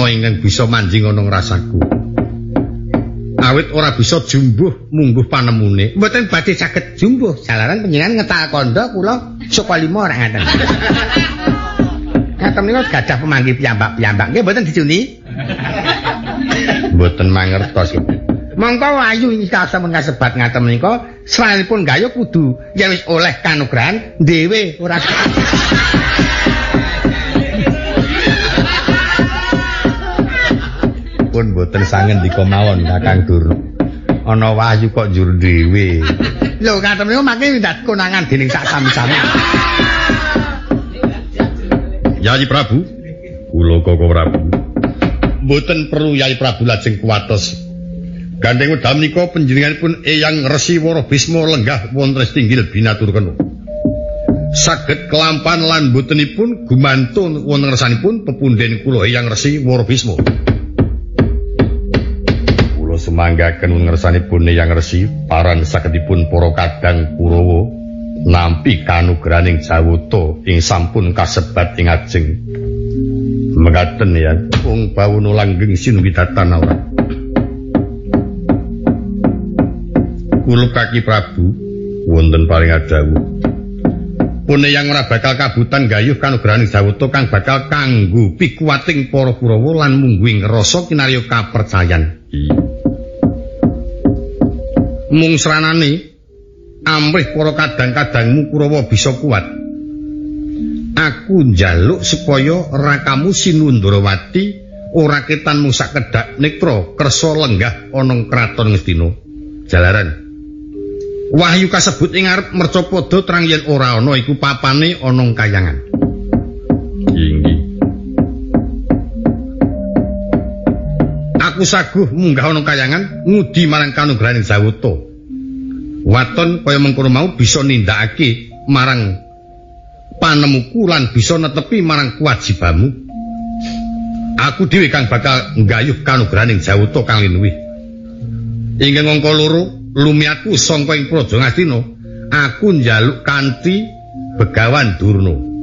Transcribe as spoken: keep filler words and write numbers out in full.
ana ingkang bisa manjing ana ngrasaku. Awit ora bisa jumbuh mungguh panemune. Mboten badhe saged jumbuh jalaran panjenengan ngetak kandha kula saka lima ora ngaten. Ngaten menika gadah pemanggi piyambak-piyambak. Nggih mboten dicuni. Mboten mangertos. Mongko ayu ing sasamun kasebat ngaten menika sawanipun gayuh kudu yen wis oleh kanugrahan dhewe ora pun boten sangen dika mawon Kakang Dur. Ana wahyu kok njur dhewe. Lho ngaten niku mangke ndak konangan dening sak sami-sami. Yai Prabu, kula Koko Prabu. Mboten perlu Yai Prabu lajeng kuwatos. Gandeng wedal menika panjenenganipun Eyang Resi Wara Bisma lenggah wonten tinggil binaturkena. Saged kelampan lan botenipun gumantun wonten ngersanipun pepunden kula Eyang Resi Wara Bisma. Semanggaken ngersanipun Eyang Resi paran sagedipun para kadang Kurawa nampi kanugrahaning Jawata ing sampun kasebat ing ajeng. Mekaten ya, wong bawana langgeng sinuwidatan ora. Kula Kaki Prabu wonten paring adawuh. Pun Eyang ora bakal kabutan gayuh kanugrahaning Jawata kang bakal kanggo pikuwating para Kurawa lan mungguing rasa kinarya kapercayan. Mung sranane amrih para kadang-kadangmu Kurawa bisa kuat. Aku njaluk supaya rakamu Sinundrawati ora ketan mung sakedhak nektra kersa lenggah ana kraton Ngastina. Jalaran wahyu kasebut ing arep mercapada terang yen ora ana iku papane ana kayangan. Inggih. Aku saguh munggah ana kayangan ngudi marang kanugrahaning Jawata. Waton kaya mengkono mau bisa nindakake marang panemuku lan bisa netepi marang kewajibanmu. Aku dhewe kang bakal nggayuh kanugrahaning Jawata kang linuwih. Inggih angka loro lumiyaku sangka ing Praja Ngastina, aku njaluk kanthi Begawan Durna.